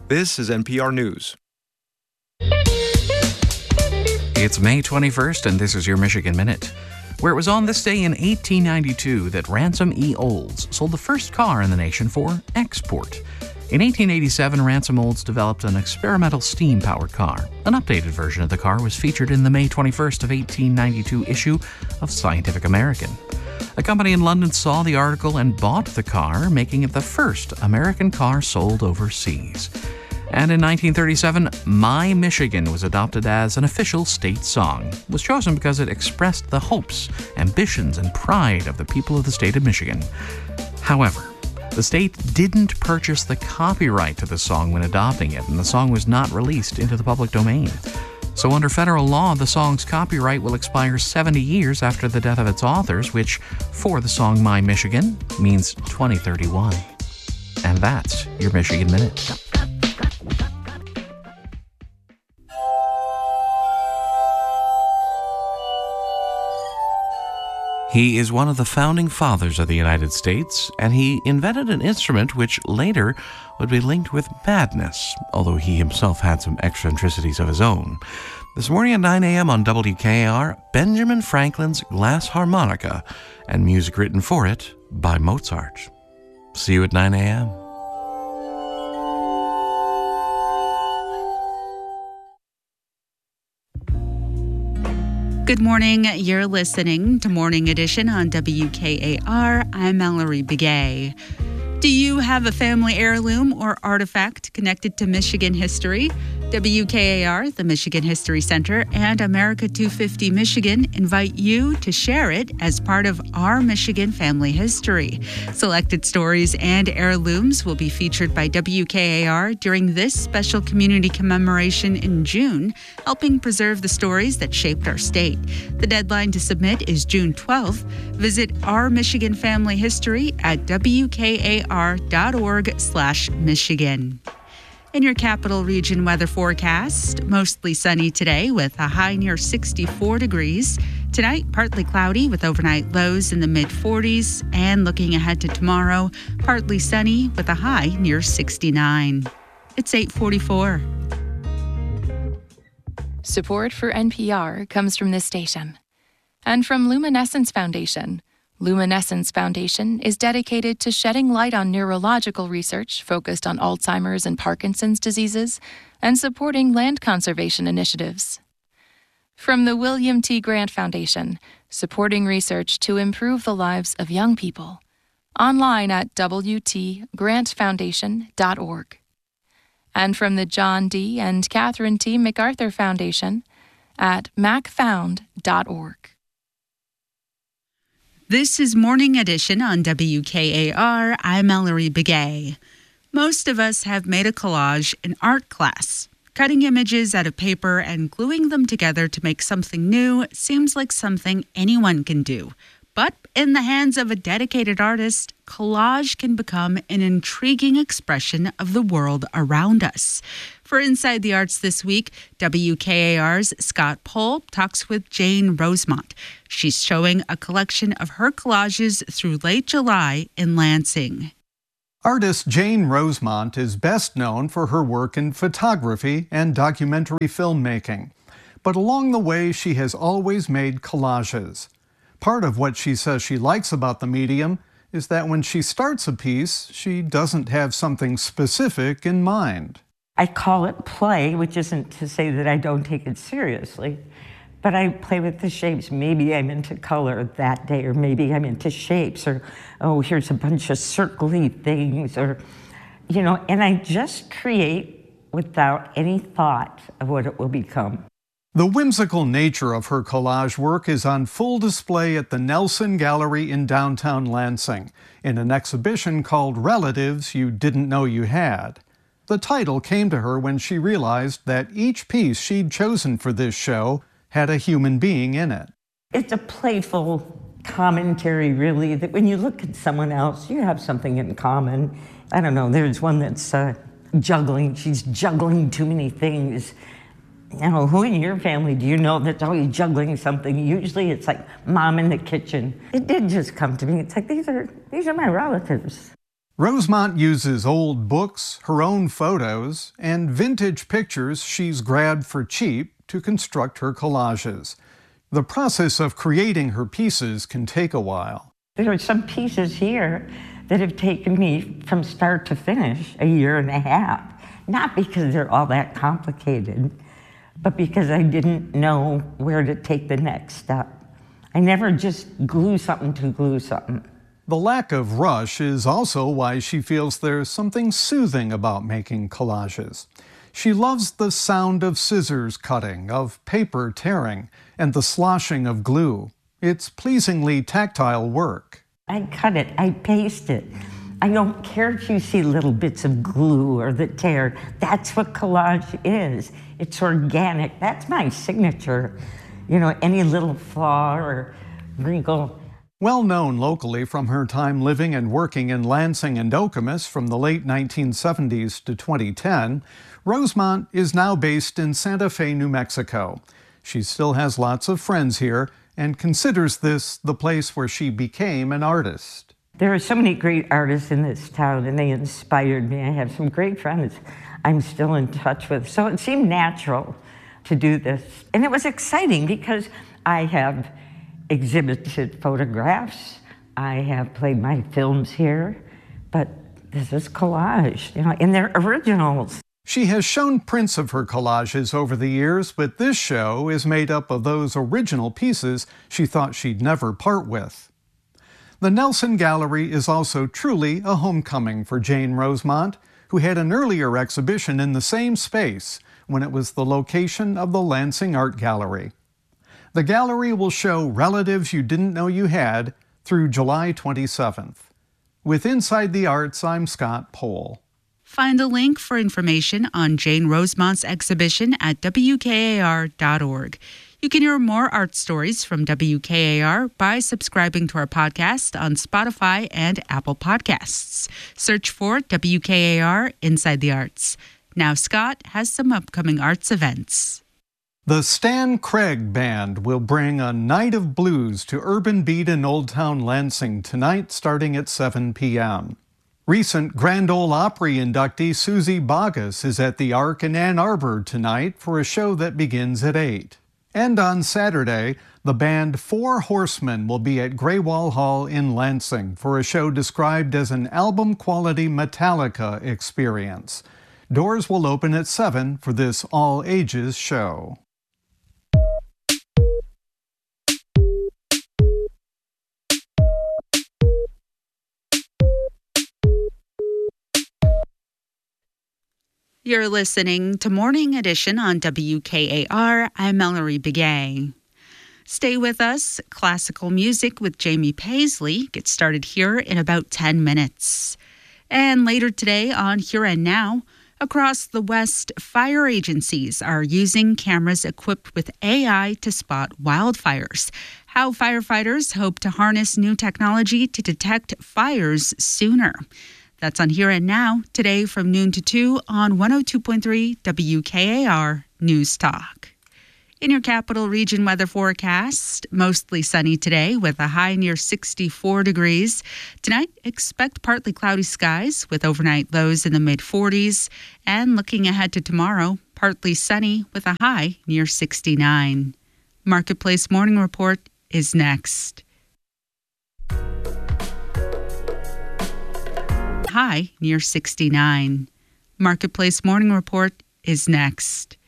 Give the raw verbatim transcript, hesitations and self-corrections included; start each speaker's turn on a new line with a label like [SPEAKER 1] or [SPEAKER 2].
[SPEAKER 1] This is N P R News.
[SPEAKER 2] It's May twenty-first, and this is your Michigan Minute, where it was on this day in eighteen ninety-two that Ransom E. Olds sold the first car in the nation for export. In eighteen eighty-seven, Ransom Olds developed an experimental steam-powered car. An updated version of the car was featured in the May twenty-first of eighteen ninety-two issue of Scientific American. A company in London saw the article and bought the car, making it the first American car sold overseas. And in nineteen thirty-seven, My Michigan was adopted as an official state song. It was chosen because it expressed the hopes, ambitions, and pride of the people of the state of Michigan. However, the state didn't purchase the copyright to the song when adopting it, and the song was not released into the public domain. So under federal law, the song's copyright will expire seventy years after the death of its authors, which, for the song My Michigan, means twenty thirty-one. And that's your Michigan Minute. He is one of the founding fathers of the United States, and he invented an instrument which later would be linked with madness, although he himself had some eccentricities of his own. This morning at nine a.m. on W K A R, Benjamin Franklin's Glass Harmonica, and music written for it by Mozart. See you at nine a.m.
[SPEAKER 3] Good morning. You're listening to Morning Edition on W K A R. I'm Mallory Begay. Do you have a family heirloom or artifact connected to Michigan history? W K A R, the Michigan History Center, and America two fifty Michigan invite you to share it as part of Our Michigan Family History. Selected stories and heirlooms will be featured by W K A R during this special community commemoration in June, helping preserve the stories that shaped our state. The deadline to submit is June twelfth. Visit Our Michigan Family History at W K A R dot org slash Michigan. In your capital region weather forecast, mostly sunny today with a high near sixty-four degrees. Tonight, partly cloudy with overnight lows in the mid forties. And looking ahead to tomorrow, partly sunny with a high near sixty-nine. It's eight forty-four.
[SPEAKER 4] Support for N P R comes from this station and from Luminescence Foundation. Luminescence Foundation is dedicated to shedding light on neurological research focused on Alzheimer's and Parkinson's diseases and supporting land conservation initiatives. From the William T. Grant Foundation, supporting research to improve the lives of young people. Online at w t grant foundation dot org. And from the John D. and Catherine T. MacArthur Foundation at mac found dot org.
[SPEAKER 3] This is Morning Edition on W K A R. I'm Mallory Begay. Most of us have made a collage in art class. Cutting images out of paper and gluing them together to make something new seems like something anyone can do. But in the hands of a dedicated artist, collage can become an intriguing expression of the world around us. For Inside the Arts this week, W K A R's Scott Pohl talks with Jane Rosemont. She's showing a collection of her collages through late July in Lansing.
[SPEAKER 5] Artist Jane Rosemont is best known for her work in photography and documentary filmmaking. But along the way, she has always made collages. Part of what she says she likes about the medium is that when she starts a piece, she doesn't have something specific in mind.
[SPEAKER 6] I call it play, which isn't to say that I don't take it seriously, but I play with the shapes. Maybe I'm into color that day, or maybe I'm into shapes, or, oh, here's a bunch of circly things, or, you know, and I just create without any thought of what it will become.
[SPEAKER 5] The whimsical nature of her collage work is on full display at the Nelson Gallery in downtown Lansing, in an exhibition called Relatives You Didn't Know You Had. The title came to her when she realized that each piece she'd chosen for this show had a human being in it.
[SPEAKER 6] It's a playful commentary, really, that when you look at someone else, you have something in common. I don't know, there's one that's uh, juggling. She's juggling too many things. You know, who in your family do you know that's always juggling something? Usually it's like mom in the kitchen. It did just come to me. It's like, these are these are my relatives.
[SPEAKER 5] Rosemont uses old books, her own photos, and vintage pictures she's grabbed for cheap to construct her collages. The process of creating her pieces can take a while.
[SPEAKER 6] There are some pieces here that have taken me from start to finish a year and a half. Not because they're all that complicated, but because I didn't know where to take the next step. I never just glue something to glue something.
[SPEAKER 5] The lack of rush is also why she feels there's something soothing about making collages. She loves the sound of scissors cutting, of paper tearing, and the sloshing of glue. It's pleasingly tactile work.
[SPEAKER 6] I cut it, I paste it. I don't care if you see little bits of glue or the tear. That's what collage is. It's organic. That's my signature. You know, any little flaw or wrinkle.
[SPEAKER 5] Well known locally from her time living and working in Lansing and Okemos from the late nineteen seventies to twenty ten, Rosemont is now based in Santa Fe, New Mexico. She still has lots of friends here and considers this the place where she became an artist.
[SPEAKER 6] There are so many great artists in this town, and they inspired me. I have some great friends I'm still in touch with. So it seemed natural to do this. And it was exciting because I have exhibited photographs. I have played my films here, but this is collage, you know, and they're originals.
[SPEAKER 5] She has shown prints of her collages over the years, but this show is made up of those original pieces she thought she'd never part with. The Nelson Gallery is also truly a homecoming for Jane Rosemont, who had an earlier exhibition in the same space when it was the location of the Lansing Art Gallery. The gallery will show relatives you didn't know you had through July twenty-seventh. With Inside the Arts, I'm Scott Pohl.
[SPEAKER 3] Find a link for information on Jane Rosemont's exhibition at W K A R dot org. You can hear more art stories from W K A R by subscribing to our podcast on Spotify and Apple Podcasts. Search for W K A R Inside the Arts. Now Scott has some upcoming arts events.
[SPEAKER 5] The Stan Craig Band will bring a night of blues to Urban Beat in Old Town Lansing tonight starting at seven p.m. Recent Grand Ole Opry inductee Susie Boggess is at the Ark in Ann Arbor tonight for a show that begins at eight. And on Saturday, the band Four Horsemen will be at Graywall Hall in Lansing for a show described as an album-quality Metallica experience. Doors will open at seven for this all-ages show.
[SPEAKER 3] You're listening to Morning Edition on W K A R. I'm Mallory Begay. Stay with us. Classical music with Jamie Paisley gets started here in about ten minutes. And later today on Here and Now, across the West, fire agencies are using cameras equipped with A I to spot wildfires. How firefighters hope to harness new technology to detect fires sooner. That's on Here and Now, today from noon to two on one oh two point three W K A R News Talk. In your capital region weather forecast, mostly sunny today with a high near sixty-four degrees. Tonight, expect partly cloudy skies with overnight lows in the mid forties. And looking ahead to tomorrow, partly sunny with a high near sixty-nine. Marketplace Morning Report is next. High near sixty-nine. Marketplace Morning Report is next.